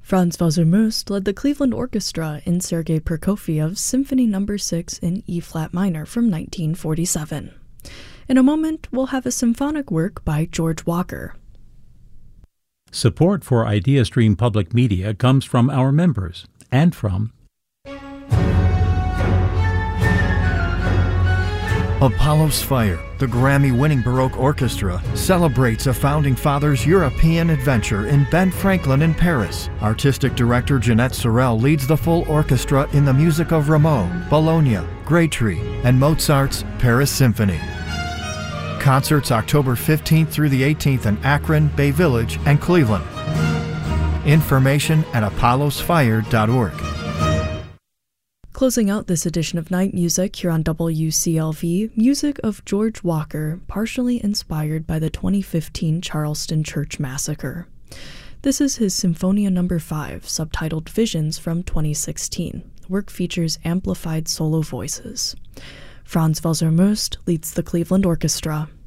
Franz Wassermöst led the Cleveland Orchestra in Sergei Prokofiev's Symphony No. 6 in E-flat minor from 1947. In a moment, we'll have a symphonic work by George Walker. Support for IdeaStream Public Media comes from our members and from Apollo's Fire, the Grammy-winning Baroque Orchestra, celebrates a Founding Fathers' European adventure in Ben Franklin in Paris. Artistic director Jeanette Sorel leads the full orchestra in the music of Rameau, Bologna, Graytree, and Mozart's Paris Symphony. Concerts October 15th through the 18th in Akron, Bay Village, and Cleveland. Information at apollosfire.org. Closing out this edition of Night Music here on WCLV, music of George Walker, partially inspired by the 2015 Charleston Church Massacre. This is his Symphonia No. 5, subtitled Visions from 2016. The work features amplified solo voices. Franz Wassermöst leads the Cleveland Orchestra.